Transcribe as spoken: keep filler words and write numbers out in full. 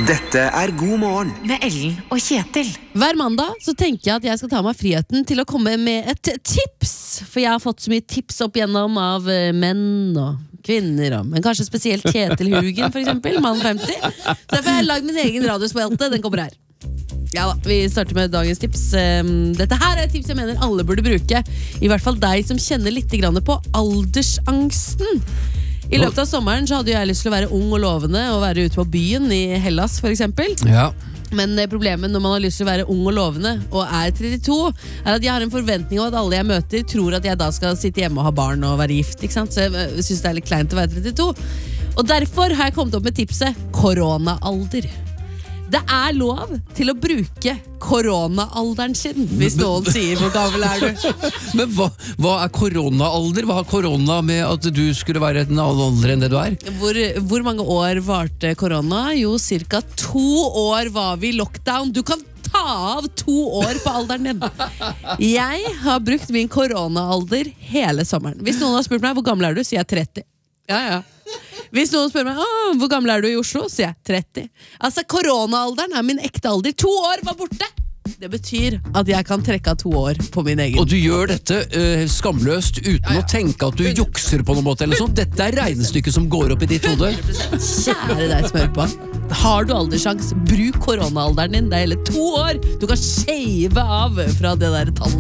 Dette er God morgen med Ellen og Kjetil. Hver mandag så tenker jeg at jeg skal ta meg friheten til å komme med et tips. For jeg har fått så mye tips opp igjennom av eh, menn og kvinner, og, men kanskje spesielt Kjetil Hugen, for eksempel, mann femti. Så derfor har jeg lagd min egen radiospalte. Den kommer her. Ja da, vi starter med dagens tips. Um, Dette her er et tips jeg mener alle burde bruke. I hvert fall deg som kjenner litt grann på aldersangsten. I løpet av sommeren så hadde jeg lyst til å være ung og lovende og være ute på byen i Hellas for eksempel. Ja. Men problemet når man har lyst til å være ung og lovende og er trettito, er at jeg har en forventning om at alle jeg møter tror at jeg da skal sitte hjemme og ha barn og være gift, ikke sant? Så jeg synes det er litt kleint å være trettito. Og derfor har jeg kommet opp med tipset koronaalder. Det er lov til å bruke koronaalderen sin, hvis noen sier hvor gammel er du. Men hva, hva er koronaalder? Hva har korona med at du skulle være en annen alder enn det du er? Hvor, hvor mange år varte korona? Jo, cirka to år var vi i lockdown. Du kan ta av to år på alderen din. Jeg har brukt min koronaalder hele sommeren. Hvis noen har spurt meg hvor gammel er du, sier jeg tretti. Ja, ja. Hvis noen spør meg hvor gammel er du i Oslo, sier jeg tretti. Altså, koronaalderen er min ekte alder. To år var borte. Det betyr at jeg kan trekke av to år på min egen. Og du gjør dette uh, skamløst uten ja, ja. å tenke at du jukser på noen måte eller sånt. Dette er regnestykket som går opp i ditt hode. Kjære deg som hører på. Har du alderssjans, bruk koronaalderen din. Det er hele to år. Du kan shave av fra det der tallet.